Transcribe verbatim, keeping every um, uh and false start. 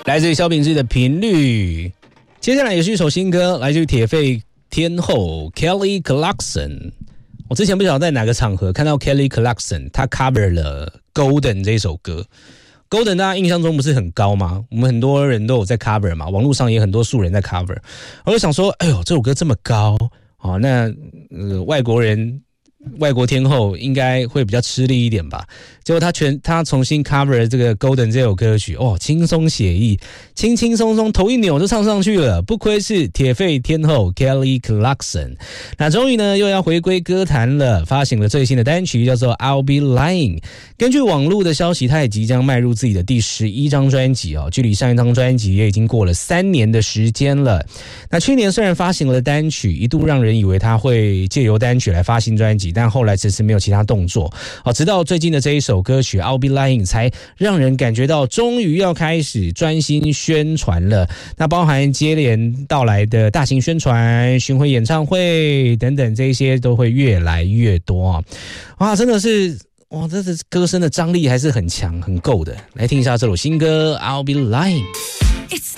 来自于萧秉治的频率。接下来也是一首新歌，来自于铁肺天后 Kelly Clarkson。我之前不晓得在哪个场合看到 Kelly Clarkson， 她 cover 了 Golden 这首歌。Golden 大家印象中不是很高吗？我们很多人都有在 cover 嘛，网络上也很多素人在 cover。我就想说，哎呦，这首歌这么高，哦，那、呃、外国人。外国天后应该会比较吃力一点吧，结果他全他重新 cover 这个 Golden 这首歌曲，哦，轻松写意，轻轻松松头一扭就唱上去了，不愧是铁肺天后 Kelly Clarkson。那终于呢又要回归歌坛了，发行了最新的单曲叫做 I'll Be Lying。根据网络的消息，他也即将迈入自己的第十一张专辑哦，距离上一张专辑也已经过了三年的时间了。那去年虽然发行了单曲，一度让人以为他会借由单曲来发新专辑，但后来迟迟没有其他动作，直到最近的这一首歌曲 I'll Be Lying 才让人感觉到终于要开始专心宣传了。那包含接连到来的大型宣传、巡回演唱会等等，这些都会越来越多。哇，真的是哇，这是歌声的张力还是很强很够的。来听一下这首新歌 I'll Be Lying。